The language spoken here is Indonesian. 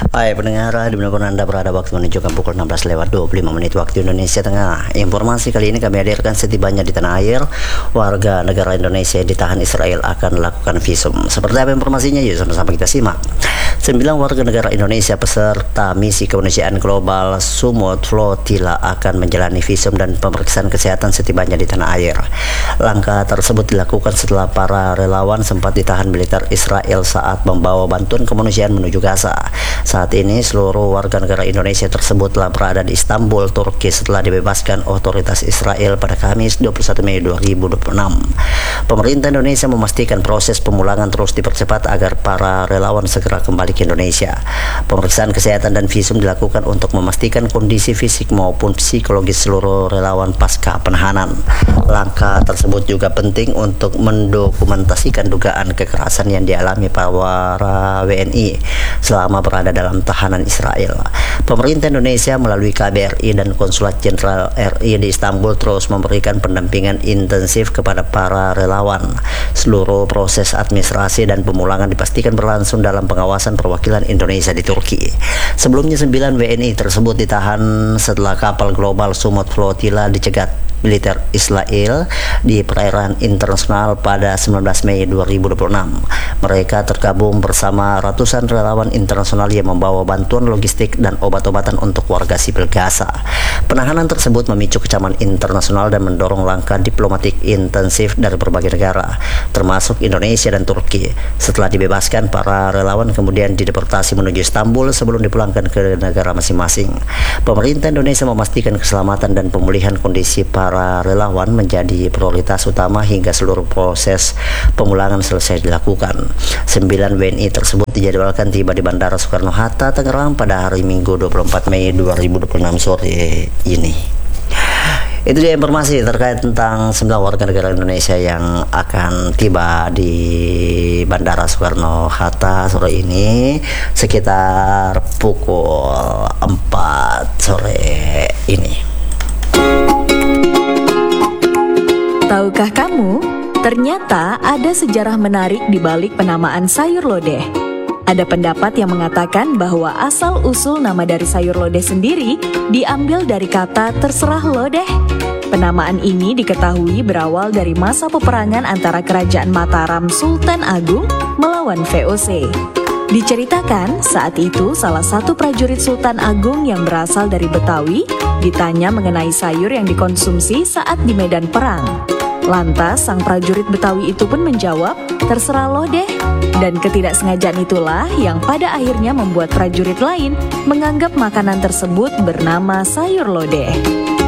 Hai pendengar, dimanapun Anda berada, waktu menunjukkan pukul 16:25 waktu Indonesia Tengah. Informasi kali ini kami hadirkan setibanya di tanah air, warga negara Indonesia yang ditahan Israel akan melakukan visum. Seperti apa informasinya? Yuk sama-sama kita simak. 9 warga negara Indonesia peserta misi kemanusiaan global Sumut Flotilla akan menjalani visum dan pemeriksaan kesehatan setibanya di tanah air. Langkah tersebut dilakukan setelah para relawan sempat ditahan militer Israel saat membawa bantuan kemanusiaan menuju Gaza. Saat ini seluruh warga negara Indonesia tersebut telah berada di Istanbul, Turki setelah dibebaskan otoritas Israel pada Kamis 21 Mei 2026. Pemerintah Indonesia memastikan proses pemulangan terus dipercepat agar para relawan segera kembali ke Indonesia. Pemeriksaan kesehatan dan visum dilakukan untuk memastikan kondisi fisik maupun psikologis seluruh relawan pasca penahanan. Langkah tersebut juga penting untuk mendokumentasikan dugaan kekerasan yang dialami para WNI selama berada dalam tahanan Israel. Pemerintah Indonesia melalui KBRI dan Konsulat Jenderal RI di Istanbul terus memberikan pendampingan intensif kepada para relawan. Seluruh proses administrasi dan pemulangan dipastikan berlangsung dalam pengawasan perwakilan Indonesia di Turki. Sebelumnya 9 WNI tersebut ditahan setelah kapal global Sumut Flotilla dicegat militer Israel di perairan internasional pada 19 Mei 2026. Mereka tergabung bersama ratusan relawan internasional yang membawa bantuan logistik dan obat-obatan untuk warga sipil Gaza. Penahanan tersebut memicu kecaman internasional dan mendorong langkah diplomatik intensif dari berbagai negara, termasuk Indonesia dan Turki. Setelah dibebaskan, para relawan kemudian dideportasi menuju Istanbul sebelum dipulangkan ke negara masing-masing. Pemerintah Indonesia memastikan keselamatan dan pemulihan kondisi para relawan menjadi prioritas utama hingga seluruh proses pemulangan selesai dilakukan. 9 WNI tersebut dijadwalkan tiba di Bandara Soekarno-Hatta, Tangerang pada hari Minggu 24 Mei 2026 sore ini. Itu dia informasi terkait tentang 9 warga negara Indonesia yang akan tiba di Bandara Soekarno-Hatta sore ini sekitar pukul 4 sore ini. Tahukah kamu, ternyata ada sejarah menarik di balik penamaan sayur lodeh. Ada pendapat yang mengatakan bahwa asal-usul nama dari sayur lodeh sendiri diambil dari kata terserah lodeh. Penamaan ini diketahui berawal dari masa peperangan antara Kerajaan Mataram Sultan Agung melawan VOC. Diceritakan saat itu salah satu prajurit Sultan Agung yang berasal dari Betawi ditanya mengenai sayur yang dikonsumsi saat di medan perang. Lantas sang prajurit Betawi itu pun menjawab, terserah lo deh. Dan ketidaksengajaan itulah yang pada akhirnya membuat prajurit lain menganggap makanan tersebut bernama sayur lodeh.